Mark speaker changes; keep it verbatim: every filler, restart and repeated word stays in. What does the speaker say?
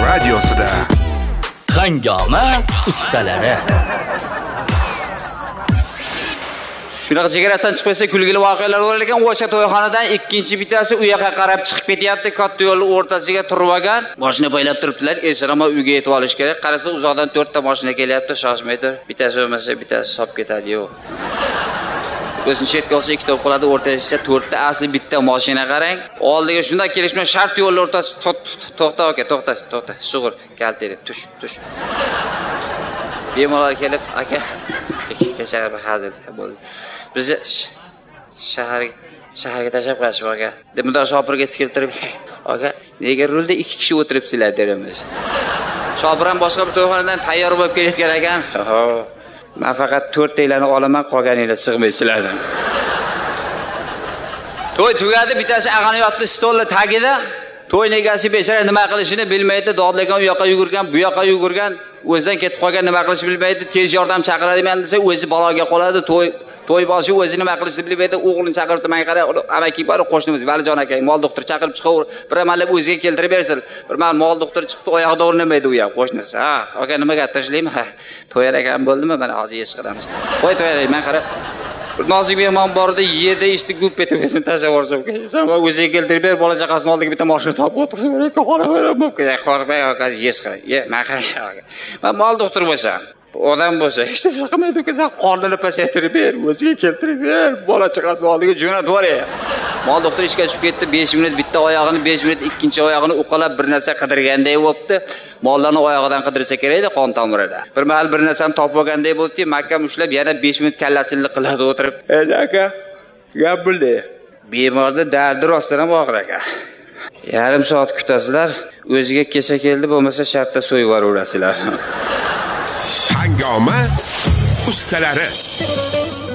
Speaker 1: radiosida
Speaker 2: Hangoma ustalari.
Speaker 3: Shunaqa chegarasidan chiqib ketsa kulgili voqealar bo'lar ekan. O'sha to'yxonadan ikkinchi bitasi u yoqqa qarab chiqib ketyapti. Katta yo'l o'rtasiga turib olgan. Mashina poylab turibdilar. Esrama uyga yetib olish kerak. Qarasa uzoqdan to'rtta mashina kelyapti. Shoshmay tur. Bitasi bo'lmasa bitasi sop ketadi yo'q. O'zini chetga olsa ikkita bo'lib qoladi, o'rtasiga to'rtta asli bitta mashina qarang. Oldiga shunday kelishma shart yo'l o'rtasi to'xta aka, to'xta, to'xta. Sug'ur, kaltiri, tush, tush. Bemalol kelib, aka, kecha bir hazil bo'ldi. Biz shahar shaharga tashlab qo'yishib aka. Demidor shopirga tikilib turib, aka, nega rulda ikki kishi o'tiribsizlar deramiz. Shopir ham boshqa bir to'yxonadan tayyor bo'lib kelayotgan ekan. Men faqat to'rttalarni olaman, qolganinglar sig'maysizlar. To'y tugadi, bitasi ag'ani yotdi stolni tagida. To'y negasi bechara nima qilishini bilmaydi, dodlagan u yoqqa yugurgan, bu yoqqa yugurgan, o'zidan ketib qolgan, nima qilishni bilmaydi, tez yordam chaqiradigan desa, o'zi baloga qoladi. To'y to'y boshi o'zi nima qilishni bilmaydi, o'g'lini chaqirib, "Men qara, amaki bor, qo'shnimiz Valijon aka, mol doktor chaqirib chiqaver, bir amallab o'ziga keltirib bersin." Bir man mol doktor chiqdi, oyog'ida o'rnamaydi u ham qo'shnisi. "Ha, aka nimaga tashlaymi? Ha, to'yar ekan bo'ldimi? Mana hozir yesh qilamiz." "Qo'y to'yar, men qara." Bir nozik mehmon bordi, yerda ishni gup etib o'zini tashlab yuborsa, "Sen o'ziga keltirib ber, bola chaqasini oldiga bitta mashina topib o'tirsin, aka, xona berib bo'lib, qo'rqmay aka, yesh qilay. Ye, men qara aka. Men mol doktor bo'lsam, odam bo'lsa, hech narsa qilmaydi, uka, sen qornini pasaytirib ber, o'ziga keltirib ber, bola chaqasini oldiga jo'natib yuboray." Mol doktor ishga tushib ketdi, besh minut bitta oyog'ini, besh minut ikkinchi oyog'ini uqalab bir narsa qidirganday bo'libdi. Mollarni oyog'idan qidirsa kerak-da, qon tomirida. Bir mahal bir narsani topib olganday bo'libdi, mahkam ushlab yana besh minut kallasini qiladi o'tirib. "Ey aka, gap bo'ldi. Bemorda dardi rostdan ham og'ir aka. Yarim soat kutasizlar, o'ziga kelsa keldi, bo'lmasa shartda so'yib yuborasizlar."
Speaker 1: Hangoma ustalari.